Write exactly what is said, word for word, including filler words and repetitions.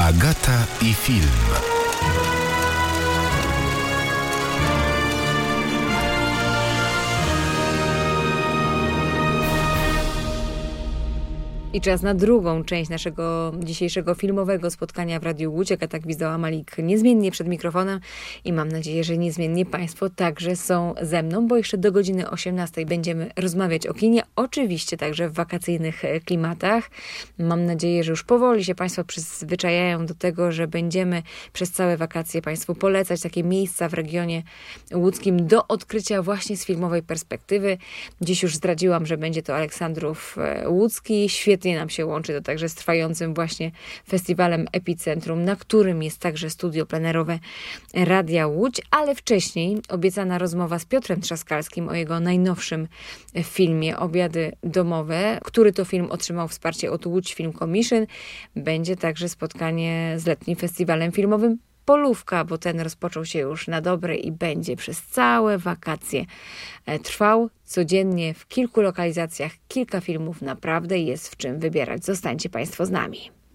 Agata i film. I czas na drugą część naszego dzisiejszego filmowego spotkania w Radiu Łódź. Agata Gwizdoła-Malik niezmiennie przed mikrofonem i mam nadzieję, że niezmiennie Państwo także są ze mną, bo jeszcze do godziny osiemnastej będziemy rozmawiać o kinie, oczywiście także w wakacyjnych klimatach. Mam nadzieję, że już powoli się Państwo przyzwyczajają do tego, że będziemy przez całe wakacje Państwu polecać takie miejsca w regionie łódzkim do odkrycia właśnie z filmowej perspektywy. Dziś już zdradziłam, że będzie to Aleksandrów Łódzki. Świetnie nam się łączy to także z trwającym właśnie festiwalem Epicentrum, na którym jest także studio plenerowe Radia Łódź, ale wcześniej obiecana rozmowa z Piotrem Trzaskalskim o jego najnowszym filmie Obiady domowe, który to film otrzymał wsparcie od Łódź Film Commission. Będzie także spotkanie z letnim festiwalem filmowym Polówka, bo ten rozpoczął się już na dobre i będzie przez całe wakacje trwał. Codziennie w kilku lokalizacjach kilka filmów, naprawdę jest w czym wybierać. Zostańcie Państwo z nami.